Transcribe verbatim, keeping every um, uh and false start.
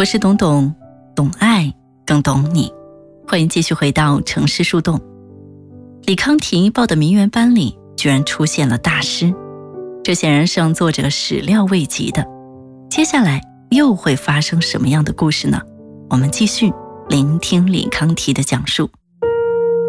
我是董董，懂爱更懂你。欢迎继续回到城市树洞。李康提报的名媛班里居然出现了大师，这显然是让作者始料未及的。接下来又会发生什么样的故事呢？我们继续聆听李康提的讲述。